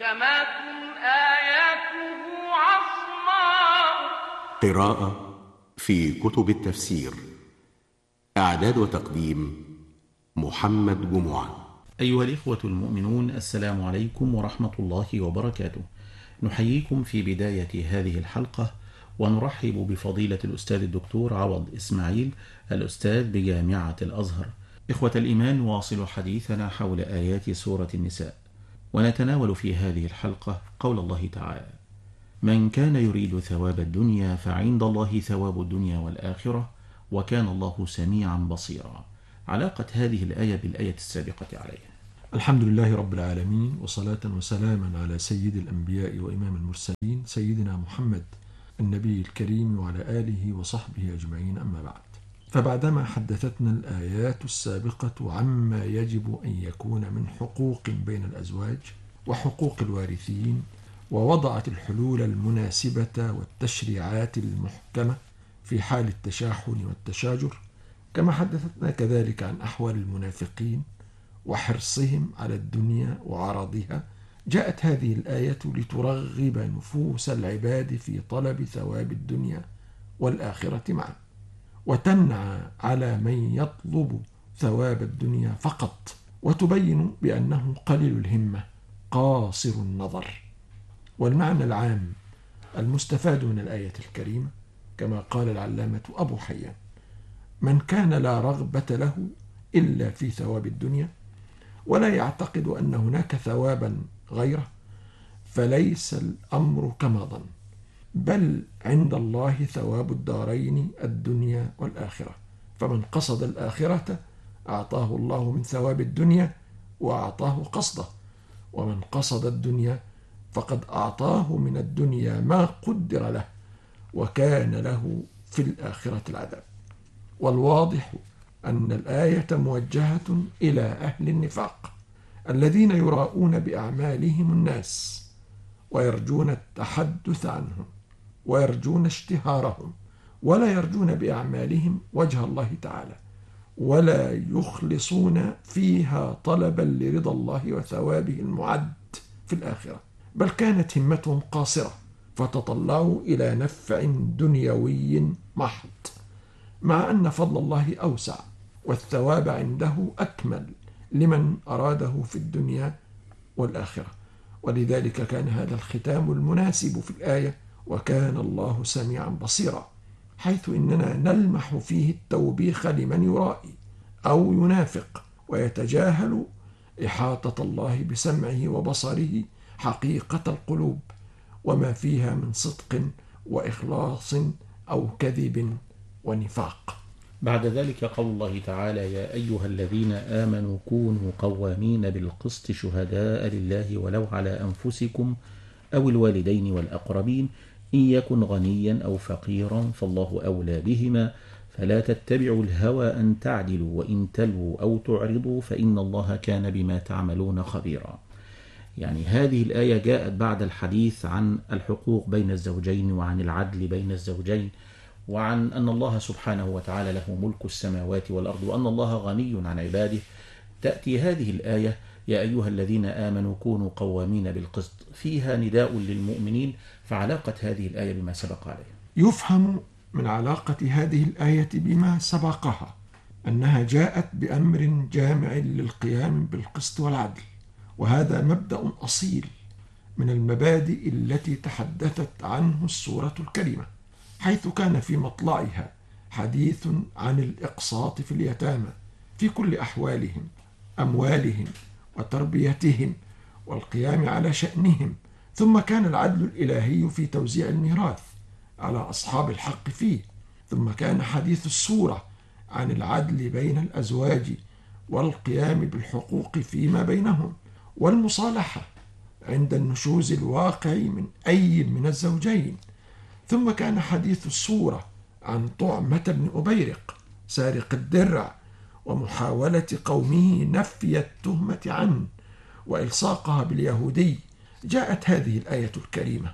محكمات آياته عصماء. قراءة في كتب التفسير. إعداد وتقديم محمد جمعة. أيها الإخوة المؤمنون، السلام عليكم ورحمة الله وبركاته. نحييكم في بداية هذه الحلقة ونرحب بفضيلة الأستاذ الدكتور عوض إسماعيل، الأستاذ بجامعة الأزهر. إخوة الإيمان، نواصل حديثنا حول آيات سورة النساء، ونتناول في هذه الحلقة قول الله تعالى: من كان يريد ثواب الدنيا فعند الله ثواب الدنيا والآخرة وكان الله سميعا بصيرا. علاقة هذه الآية بالآية السابقة عليها. الحمد لله رب العالمين، وصلاة وسلاما على سيد الأنبياء وإمام المرسلين سيدنا محمد النبي الكريم وعلى آله وصحبه أجمعين، أما بعد. فبعدما حدثتنا الآيات السابقة عما يجب أن يكون من حقوق بين الأزواج وحقوق الوارثين، ووضعت الحلول المناسبة والتشريعات المحكمة في حال التشاحن والتشاجر، كما حدثتنا كذلك عن أحوال المنافقين وحرصهم على الدنيا وعرضها. جاءت هذه الآية لترغب نفوس العباد في طلب ثواب الدنيا والآخرة معا، وتنعى على من يطلب ثواب الدنيا فقط، وتبين بأنه قليل الهمة قاصر النظر. والمعنى العام المستفاد من الآية الكريمة كما قال العلامة أبو حيان: من كان لا رغبة له إلا في ثواب الدنيا ولا يعتقد أن هناك ثوابا غيره، فليس الأمر كما ظن، بل عند الله ثواب الدارين الدنيا والآخرة. فمن قصد الآخرة أعطاه الله من ثواب الدنيا وأعطاه قصده، ومن قصد الدنيا فقد أعطاه من الدنيا ما قدر له، وكان له في الآخرة العذاب. والواضح أن الآية موجهة إلى أهل النفاق الذين يراؤون بأعمالهم الناس ويرجون التحدث عنهم ويرجون اشتهارهم، ولا يرجون بأعمالهم وجه الله تعالى، ولا يخلصون فيها طلبا لرضا الله وثوابه المعد في الآخرة، بل كانت همتهم قاصرة فتطلعوا إلى نفع دنيوي محض، مع أن فضل الله أوسع والثواب عنده أكمل لمن أراده في الدنيا والآخرة. ولذلك كان هذا الختام المناسب في الآية: وكان الله سميعا بصيرا، حيث إننا نلمح فيه التوبيخ لمن يرائي أو ينافق ويتجاهل إحاطة الله بسمعه وبصره حقيقة القلوب وما فيها من صدق وإخلاص أو كذب ونفاق. بعد ذلك قول الله تعالى: يا أيها الذين آمنوا كونوا قوامين بالقسط شهداء لله ولو على أنفسكم أو الوالدين والأقربين إن يكن غنيا أو فقيرا فالله أولى بهما فلا تتبعوا الهوى أن تعدلوا وإن تلووا أو تعرضوا فإن الله كان بما تعملون خبيرا. يعني هذه الآية جاءت بعد الحديث عن الحقوق بين الزوجين وعن العدل بين الزوجين، وعن أن الله سبحانه وتعالى له ملك السماوات والأرض وأن الله غني عن عباده. تأتي هذه الآية: يا أيها الذين آمنوا كونوا قوامين بالقسط، فيها نداء للمؤمنين. فعلاقة هذه الآية بما سبق عليه. يفهم من علاقة هذه الآية بما سبقها أنها جاءت بأمر جامع للقيام بالقسط والعدل، وهذا مبدأ أصيل من المبادئ التي تحدثت عنه السورة الكريمة، حيث كان في مطلعها حديث عن الإقساط في اليتامى في كل أحوالهم، أموالهم وتربيتهم والقيام على شأنهم، ثم كان العدل الإلهي في توزيع الميراث على أصحاب الحق فيه، ثم كان حديث السورة عن العدل بين الأزواج والقيام بالحقوق فيما بينهم والمصالحة عند النشوز الواقع من أي من الزوجين، ثم كان حديث السورة عن طعمة بن أبيرق سارق الدرع ومحاولة قومه نفي التهمة عنه وإلصاقها باليهودي. جاءت هذه الآية الكريمة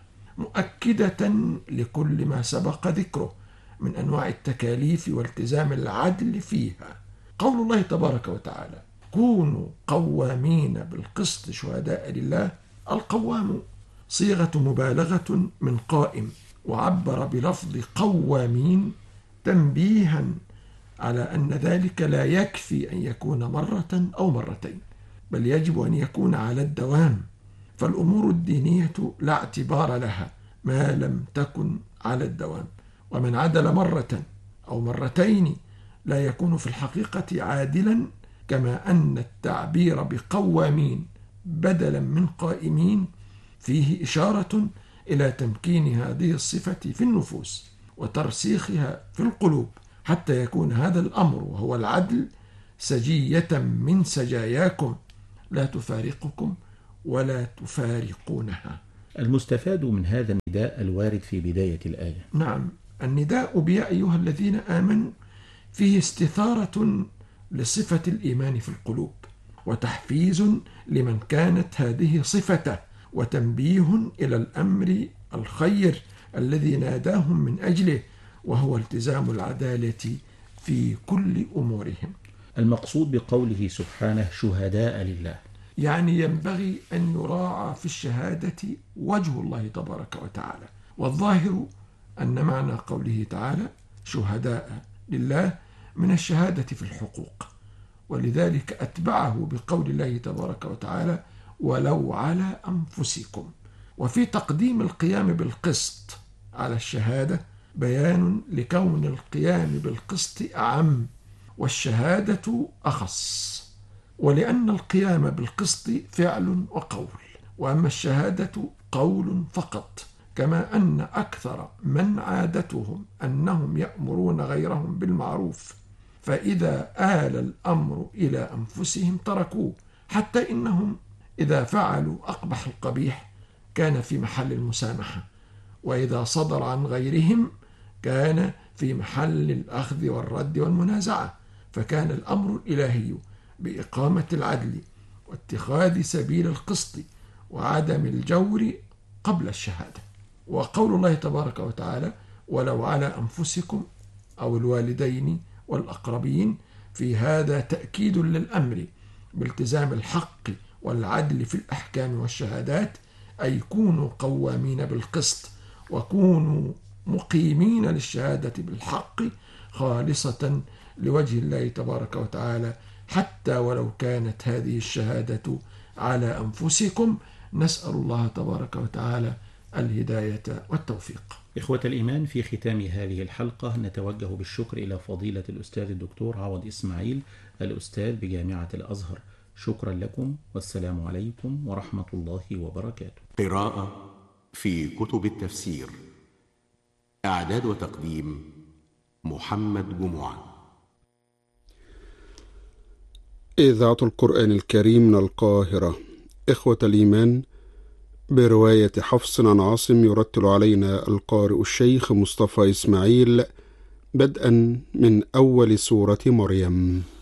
مؤكدة لكل ما سبق ذكره من أنواع التكاليف والتزام العدل فيها. قول الله تبارك وتعالى: كونوا قوامين بالقسط شهداء لله، القوام صيغة مبالغة من قائم، وعبر بلفظ قوامين تنبيها على أن ذلك لا يكفي أن يكون مرة أو مرتين، بل يجب أن يكون على الدوام، فالأمور الدينية لا اعتبار لها ما لم تكن على الدوام، ومن عدل مرة أو مرتين لا يكون في الحقيقة عادلا، كما أن التعبير بقوامين بدلا من قائمين فيه إشارة إلى تمكين هذه الصفة في النفوس وترسيخها في القلوب، حتى يكون هذا الأمر وهو العدل سجية من سجاياكم لا تفارقكم ولا تفارقونها. المستفاد من هذا النداء الوارد في بداية الآية. نعم، النداء بيا أيها الذين آمنوا فيه استثارة لصفة الإيمان في القلوب، وتحفيز لمن كانت هذه صفته، وتنبيه إلى الأمر الخير الذي ناداهم من أجله، وهو التزام العدالة في كل أمورهم. المقصود بقوله سبحانه شهداء لله، يعني ينبغي أن يراعى في الشهادة وجه الله تبارك وتعالى، والظاهر أن معنى قوله تعالى شهداء لله من الشهادة في الحقوق، ولذلك أتبعه بقول الله تبارك وتعالى ولو على أنفسكم. وفي تقديم القيام بالقسط على الشهادة بيان لكون القيام بالقسط أعم والشهادة أخص، ولأن القيام بالقسط فعل وقول، وأما الشهادة قول فقط، كما أن أكثر من عادتهم أنهم يأمرون غيرهم بالمعروف، فإذا آل الأمر إلى أنفسهم تركوه، حتى إنهم إذا فعلوا أقبح القبيح كان في محل المسامحة، وإذا صدر عن غيرهم كان في محل الأخذ والرد والمنازعة، فكان الأمر الإلهي بإقامة العدل واتخاذ سبيل القسط وعدم الجور قبل الشهادة. وقول الله تبارك وتعالى ولو على أنفسكم أو الوالدين والأقربين، في هذا تأكيد للأمر بالتزام الحق والعدل في الأحكام والشهادات، أي كونوا قوامين بالقسط، وكونوا مقيمين للشهادة بالحق خالصة لوجه الله تبارك وتعالى، حتى ولو كانت هذه الشهادة على أنفسكم. نسأل الله تبارك وتعالى الهداية والتوفيق. إخوة الإيمان، في ختام هذه الحلقة نتوجه بالشكر إلى فضيلة الأستاذ الدكتور عوض إسماعيل، الأستاذ بجامعة الأزهر. شكرا لكم، والسلام عليكم ورحمة الله وبركاته. قراءة في كتب التفسير، إعداد وتقديم محمد جمعة. إذاعة القرآن الكريم من القاهرة. إخوة الإيمان، برواية حفص عن عاصم يرتل علينا القارئ الشيخ مصطفى إسماعيل بدءا من أول سورة مريم.